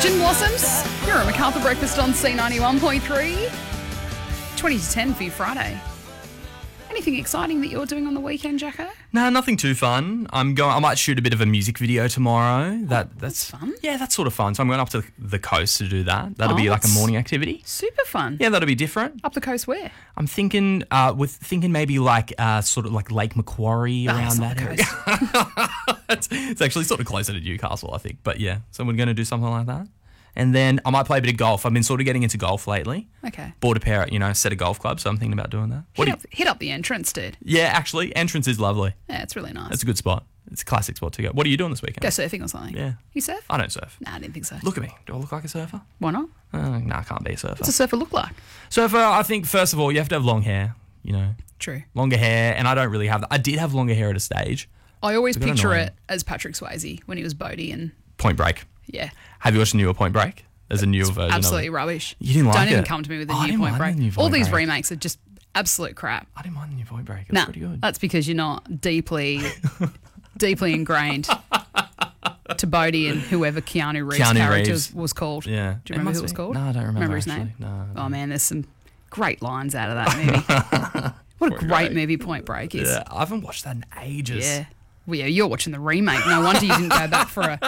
Gin Blossoms, you're at MacArthur Breakfast on C91.3. 20 to 10 for your Friday. Anything exciting that you're doing on the weekend, Jacko? No, nothing too fun. I might shoot a bit of a music video tomorrow. That's fun. Yeah, that's sort of fun. So I'm going up to the coast to do that. That'll be like a morning activity. Super fun. Yeah, that'll be different. Up the coast where? I'm thinking maybe like sort of like Lake Macquarie around that area. It's actually sort of closer to Newcastle, I think. But yeah, so we're going to do something like that. And then I might play a bit of golf. I've been sort of getting into golf lately. Okay. Bought a set of golf clubs, so I'm thinking about doing that. Hit up the entrance, dude. Yeah, actually, entrance is lovely. Yeah, it's really nice. It's a good spot. It's a classic spot to go. What are you doing this weekend? Go surfing or something. Yeah. You surf? I don't surf. Nah, I didn't think so. Look at me. Do I look like a surfer? Why not? I can't be a surfer. What's a surfer look like? Surfer, I think, first of all, you have to have long hair, True. Longer hair, and I don't really have that. I did have longer hair at a stage. I always picture it as Patrick Swayze when he was Bodie and... Point Break. Yeah. Have you watched the newer Point Break? There's a newer version absolutely of it. rubbish. You didn't like it? Don't even come to me with the new Point Break. All these remakes are just absolute crap. I didn't mind the new Point Break. It's pretty good. That's because you're not deeply ingrained to Bodie and whoever Keanu Reeves' character was called. Yeah. Do you remember who it was called? No, I don't remember his actually. name? No. Oh, man, there's some great lines out of that movie. What a great movie Point Break is. Yeah, I haven't watched that in ages. Yeah. Well, yeah, you're watching the remake. No wonder you didn't go back for a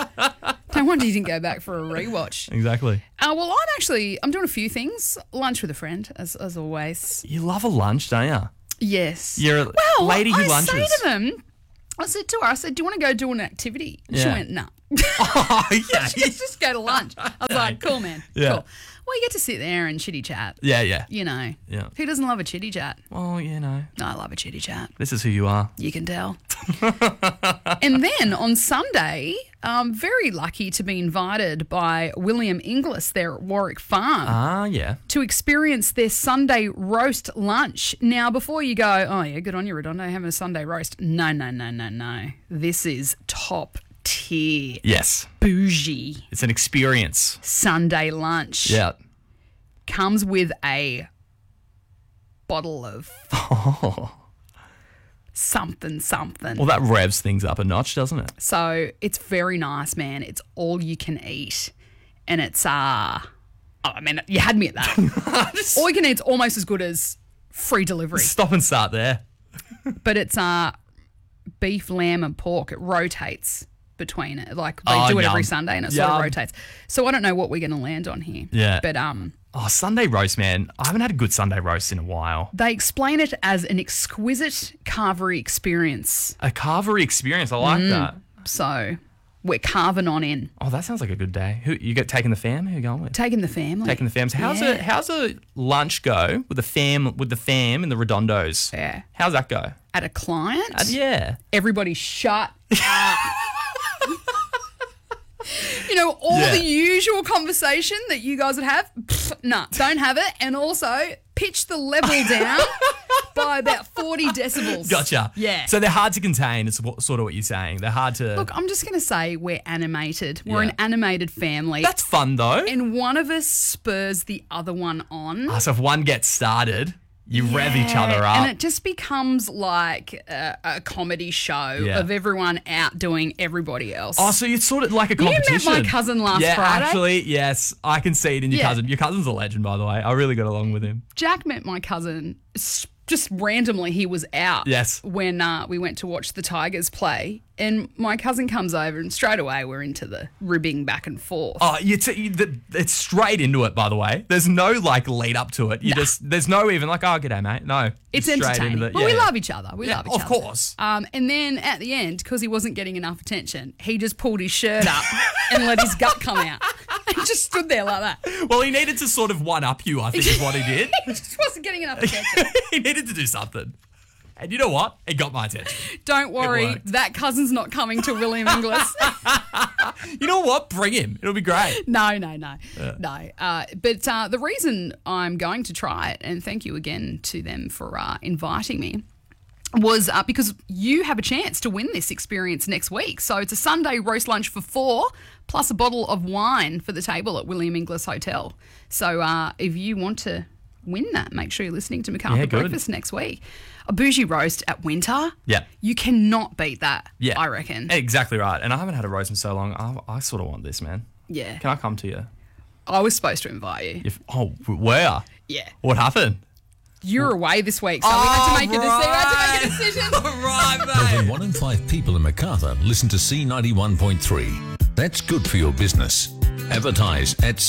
rewatch. Exactly. Well, I'm doing a few things. Lunch with a friend, as always. You love a lunch, don't you? Yes. You're a lady who lunches. I said to them, I said to her, do you want to go do an activity? And she went, no. Oh, yeah. Just go to lunch. I was like, cool, man. Yeah. Cool. Well, you get to sit there and chitty chat. Yeah, yeah. Yeah. Who doesn't love a chitty chat? Well, I love a chitty chat. This is who you are. You can tell. And then on Sunday, I'm very lucky to be invited by William Inglis there at Warwick Farm. Ah, yeah. To experience their Sunday roast lunch. Now, before you go, oh, yeah, good on you, Redondo, having a Sunday roast. No. This is top tier. Yes. Bougie. It's an experience. Sunday lunch. Yeah. Comes with a bottle of something. Well, that revs things up a notch, doesn't it? So it's very nice, man. It's all you can eat. And it's, you had me at that. All you can eat's almost as good as free delivery. Stop and start there. But it's beef, lamb and pork. It rotates between it. Like they do it every Sunday and it sort of rotates. So I don't know what we're going to land on here. Yeah. But Sunday roast, man. I haven't had a good Sunday roast in a while. They explain it as an exquisite carvery experience. A carvery experience. I like that. So we're carving on in. Oh, that sounds like a good day. Who you got taking the fam? Who you going with? Taking the family. Taking the fam. So how's a lunch go with the fam and the Redondos? Yeah. How's that go? At a client? Yeah. Everybody shut up. All the usual conversation that you guys would have, don't have it. And also pitch the level down by about 40 decibels. Gotcha. Yeah. So they're hard to contain, is sort of what you're saying. They're hard to... Look, I'm just going to say we're animated. We're an animated family. That's fun, though. And one of us spurs the other one on. So if one gets started... You rev each other up. And it just becomes like a comedy show of everyone outdoing everybody else. Oh, so it's sort of like a competition. You met my cousin last Friday. Actually, yes. I can see it in your cousin. Your cousin's a legend, by the way. I really got along with him. Jack met my cousin just randomly. He was out when we went to watch the Tigers play. And my cousin comes over and straight away we're into the ribbing back and forth. Oh, it's straight into it, by the way. There's no lead up to it. There's no even g'day, mate. No. It's entertaining. But we love each other. We love each other. Of course. And then at the end, because he wasn't getting enough attention, he just pulled his shirt up and let his gut come out. And just stood there like that. Well, he needed to sort of one-up you, I think is what he did. He just wasn't getting enough attention. He needed to do something. And you know what? It got my attention. Don't worry, that cousin's not coming to William Inglis. You know what? Bring him. It'll be great. No. But the reason I'm going to try it, and thank you again to them for inviting me, was because you have a chance to win this experience next week. So it's a Sunday roast lunch for 4 plus a bottle of wine for the table at William Inglis Hotel. So if you want to win that, make sure you're listening to MacArthur Breakfast next week. A bougie roast at winter. Yeah. You cannot beat that, yeah. I reckon. Exactly right. And I haven't had a roast in so long. I sort of want this, man. Yeah. Can I come to you? I was supposed to invite you. Where? Yeah. What happened? You're away this week, so we had to make a decision. Right, More than 1 in 5 people in Macarthur listen to C91.3. That's good for your business. Advertise at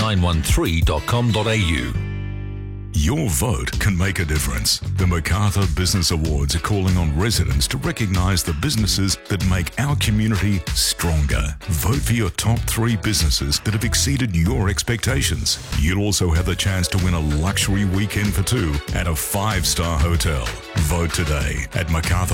c913.com.au. Your vote can make a difference. The MacArthur Business Awards are calling on residents to recognise the businesses that make our community stronger. Vote for your top 3 businesses that have exceeded your expectations. You'll also have the chance to win a luxury weekend for 2 at a 5-star hotel. Vote today at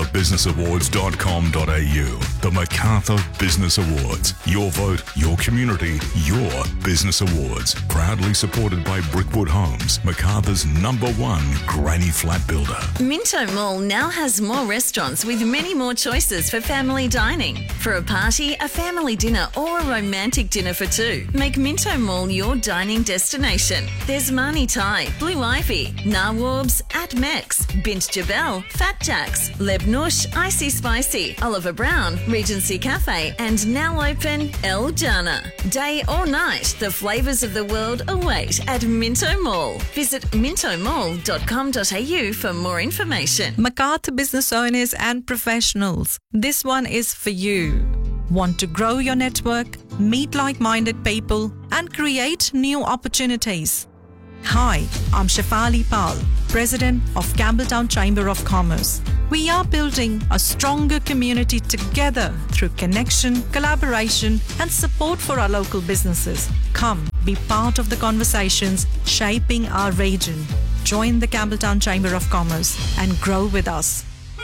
macarthurbusinessawards.com.au. The MacArthur Business Awards. Your vote, your community, your business awards. Proudly supported by Brickwood Homes, MacArthur's #1 granny flat builder. Minto Mall now has more restaurants with many more choices for family dining. For a party, a family dinner or a romantic dinner for 2, make Minto Mall your dining destination. There's Mani Thai, Blue Ivy, Nawabs, At Mex, Bint Jabel, Fat Jacks, Lebnush, Icy Spicy, Oliver Brown, Regency Cafe and now open El Jana. Day or night, the flavours of the world await at Minto Mall. Visit mintomall.com.au for more information. MacArthur business owners and professionals, this one is for you. Want to grow your network, meet like-minded people, and create new opportunities? Hi, I'm Shefali Pal, President of Campbelltown Chamber of Commerce. We are building a stronger community together through connection, collaboration, and support for our local businesses. Come, be part of the conversations shaping our region. Join the Campbelltown Chamber of Commerce and grow with us.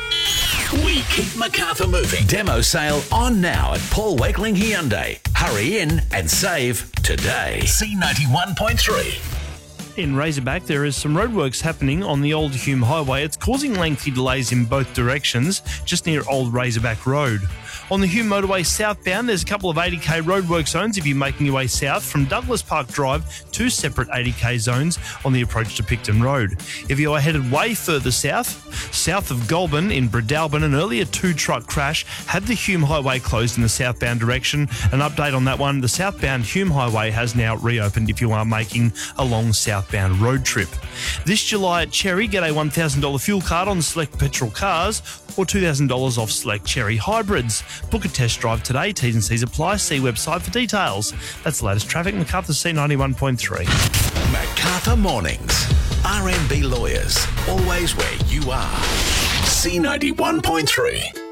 We keep Macarthur moving. Demo sale on now at Paul Wakeling Hyundai. Hurry in and save today. C91.3. In Razorback, there is some roadworks happening on the Old Hume Highway. It's causing lengthy delays in both directions, just near Old Razorback Road. On the Hume Motorway southbound, there's a couple of 80k roadwork zones if you're making your way south from Douglas Park Drive, 2 separate 80k zones on the approach to Picton Road. If you are headed way further south of Goulburn in Bredalbin, an earlier 2-truck crash had the Hume Highway closed in the southbound direction. An update on that one, the southbound Hume Highway has now reopened if you are making a long southbound road trip. This July at Cherry, get a $1,000 fuel card on select petrol cars or $2,000 off select Cherry hybrids. Book a test drive today. T's and C's apply. See website for details. That's the latest traffic. Macarthur C91.3. Macarthur Mornings. RMB Lawyers. Always where you are. C91.3.